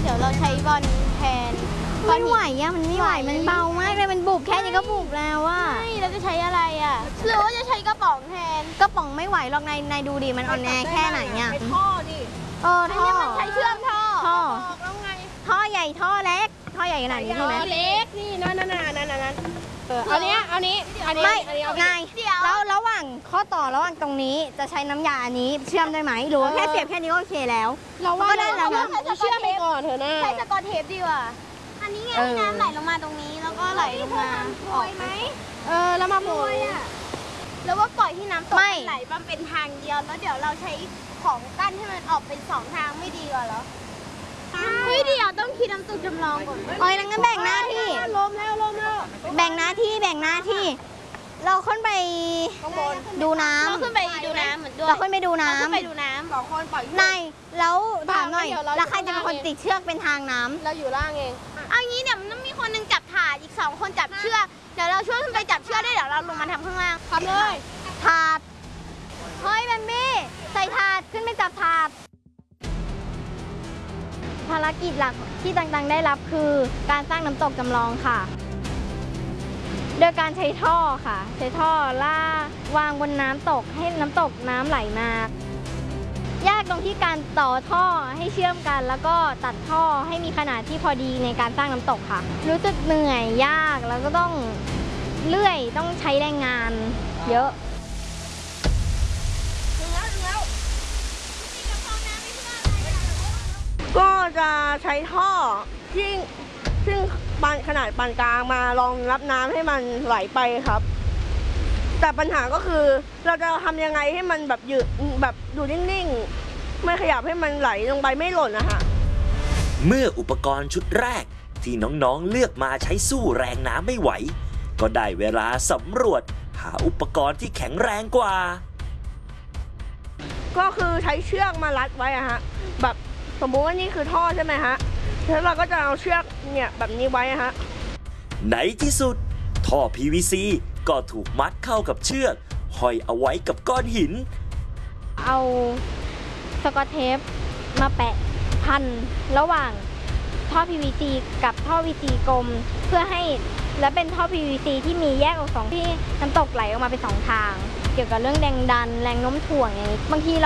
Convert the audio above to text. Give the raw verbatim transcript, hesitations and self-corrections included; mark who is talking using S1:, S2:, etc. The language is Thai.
S1: ดี๋ยวเราใช้บอลแทน
S2: ไม่ไหวอะมันไม่ไหวมันเบามากเลยมันบุบแค่นี้ก็บุบแล้วว่า
S1: ใช่เราจะใช้อะไรอ่ะหรือว่าจะใช้กระป๋องแทน
S2: กระป๋องไม่ไหวหรอกนายนายดูดิมันอ่อนแอแค่ไหนเนี่ย
S3: ท่อดิ
S2: เออท่อ
S1: มันใช้เชื่อมท่อ
S2: ท่อ
S3: แล้วไง
S2: ท่อใหญ่ท่อเล็กท่อใหญ่ขนาดนี้ใช่ไหม
S3: เล็กนี่นั่นนั่นนั่นนั่นเอออันนี้อันนี้อันนี้
S2: ไม่ไง
S1: เดี๋ยว
S2: แล้วระหว่างข้อต่อระหว่างตรงนี้จะใช้น้ำยาอันนี้เชื่อมได้ไหมหรือว่าแค่เสียบแค่นี้ก็โอเคแล้ว
S3: เราว่าได้แล้วนะเชื่อมไปก่อนเถอะนะ
S1: ใช้สกอตเทปดีกว่าอันนี้ไงน้ำไหลลงมาตรงนี้แล้วก็ไหลลงมาออกไหม
S3: เออแล้วมาโปรย
S1: อ่ะแล้วว่าปล่อยที่น้ำตกไหลมันเป็นทางเดียวแล้วเดี๋ยวเราใช้ของกั้นให้มันออกเป็นสองทางไม่ดีกว่าเหรอไม่เดี๋ยวต้องคิดน้ำตกจำลองก่อน
S2: โอ้ยงั้นแบ่งหน้าที่
S3: ลมแล้วลมแล้ว
S2: แบ่งหน้าที่แบ่งหน้าที่เราขึ้นไปดูน้ำ
S1: เราขึ้นไปดูน้ำเหมือนด้วย
S2: เราขึ้นไปดูน้ำ
S1: ขึ้นไปดูน้ำ
S3: สองคนปล่อย
S2: นายแล้วถามหน่อยแล้วใครจะเป็นคนติดเชือกเป็นทางน้ำ
S3: เราอยู่ล่างเอง
S1: เอางี้เนี่ยมันต้องมีคนนึงจับถาดอีกสองคนจับเชือกเดี๋ยวเราช่วยขึ้นไปจับเชือกได้เดี๋ยวเราลงมาทำข้างล่าง
S3: ทำเลย
S2: ถาดเฮ้ยแบมบี้ใส่ถาดขึ้นไปจับถาดภารกิจหลักที่ต่างๆได้รับคือการสร้างน้ำตกจำลองค่ะโดยการใช้ท่อค่ะใช้ท่อล่าวางบนน้ำตกให้น้ำตกน้ำไหลมายากตรงที่การต่อท่อให้เชื่อมกันแล้วก็ตัดท่อให้มีขนาดที่พอดีในการสร้างน้ำตกค่ะรู้สึกเหนื่อยยากแล้วก็ต้องเลื่อยต้องใช้แรงงานเยอะ
S3: ก็จะใช้ท่อที่ซึ่งปานขนาดปานกลางมารองรับน้ำให้มันไหลไปครับแต่ปัญหาก็คือเราจะทำยังไงให้มันแบบหยุดแบบอยู่นิ่งๆไม่ขยับให้มันไหลลงไปไม่หล่นนะคะ
S4: เมื่ออุปกรณ์ชุดแรกที่น้องๆเลือกมาใช้สู้แรงน้ำไม่ไหวก็ได้เวลาสำรวจหาอุปกรณ์ที่แข็งแรงกว่า
S3: ก็คือใช้เชือกมารัดไว้อะฮะแบบสมมุติว่านี่คือท่อใช่ไหมฮะแล้วเราก็จะเอาเชือกเนี่ยแบบนี้ไว้ฮะ
S4: ในที่สุดท่อ พี วี ซี ก็ถูกมัดเข้ากับเชือกห้อยเอาไว้กับก้อนหิน
S2: เอาสกอตเทปมาแปะพันระหว่างท่อ พี วี ซี กับท่อ วี ซี กลมเพื่อให้และเป็นท่อ พี วี ซี ที่มีแยกออกสองที่น้ำตกไหลออกมาเป็นสองทางเกี่ยวกับเรื่องแรงดันแรงโน้มถ่วงอย่างนี้บางที